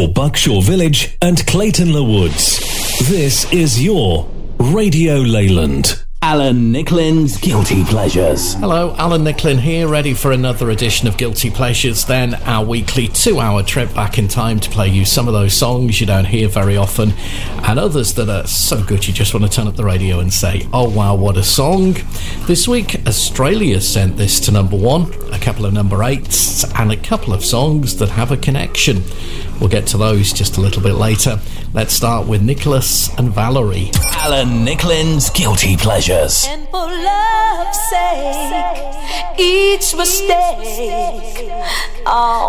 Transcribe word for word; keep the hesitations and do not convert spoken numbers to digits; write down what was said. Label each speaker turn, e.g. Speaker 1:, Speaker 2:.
Speaker 1: for Buckshaw Village and Clayton Le Woods. This is your Radio Leyland.
Speaker 2: Alan Nicklin's Guilty Pleasures.
Speaker 3: Hello, Alan Nicklin here, ready for another edition of Guilty Pleasures, then our weekly two-hour trip back in time to play you some of those songs you don't hear very often, and others that are so good you just want to turn up the radio and say, oh wow, what a song. This week, Australia sent this to number one, a couple of number eights, and a couple of songs that have a connection. We'll get to those just a little bit later. Let's start with Nicholas and Valerie.
Speaker 2: Alan Nicklin's Guilty Pleasures.
Speaker 4: And for love's sake, each mistake, oh,